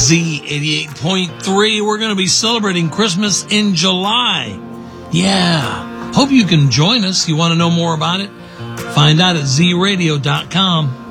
Z88.3. We're going to be celebrating Christmas in July. Yeah. Hope you can join us. You want to know more about it? Find out at zradio.com.